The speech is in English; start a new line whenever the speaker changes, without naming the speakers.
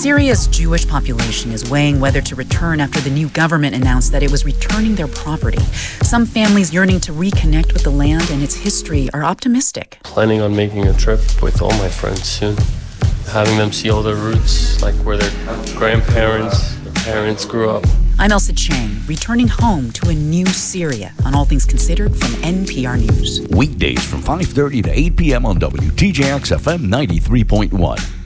Syria's Jewish population is weighing whether to return after the new government announced that it was returning their property. Some families yearning to reconnect with the land and its history are optimistic.
Planning on making a trip with all my friends soon. Having them see all their roots, like where their grandparents, their parents grew up.
I'm Elsa Chang, returning home to a new Syria on All Things Considered from NPR News.
Weekdays from 5:30 to 8 p.m. on WTJX FM 93.1.